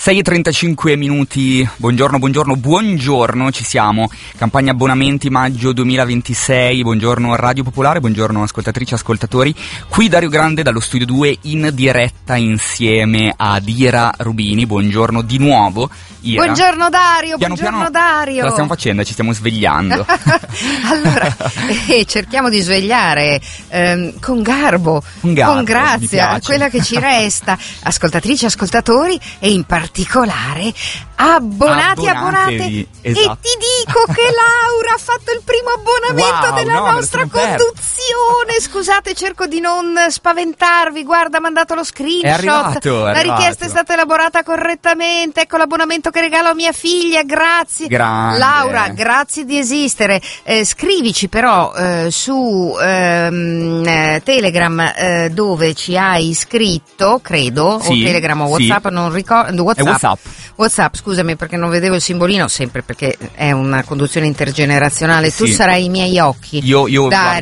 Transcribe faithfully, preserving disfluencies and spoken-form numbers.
sei e trentacinque minuti, buongiorno, buongiorno, buongiorno, ci siamo, campagna abbonamenti maggio duemilaventisei, buongiorno Radio Popolare, buongiorno ascoltatrici, ascoltatori, qui Dario Grande dallo studio due in diretta insieme ad Ira Rubini, buongiorno di nuovo Ira. Buongiorno Dario, piano buongiorno piano Dario. Ce la stiamo facendo, ci stiamo svegliando. Allora, eh, cerchiamo di svegliare ehm, con garbo, con, garbo, con grazia, quella che ci resta, ascoltatrici, ascoltatori e in particolare abbonati, abbonate. Esatto. E ti dico che Laura ha fatto il primo abbonamento wow, della no, nostra conduzione. Scusate, cerco di non spaventarvi. Guarda, ha mandato lo screenshot. È arrivato, è La arrivato. richiesta è stata elaborata correttamente. Ecco l'abbonamento che regalo a mia figlia. Grazie. Grande. Laura, grazie di esistere. Eh, scrivici però eh, su ehm, eh, Telegram eh, dove ci hai iscritto, credo, sì, o Telegram o WhatsApp, sì. non ricordo. WhatsApp. WhatsApp. WhatsApp, scusami perché non vedevo il simbolino, sempre perché è una conduzione intergenerazionale. Sì. Tu sarai i miei occhi. Io, io Dario.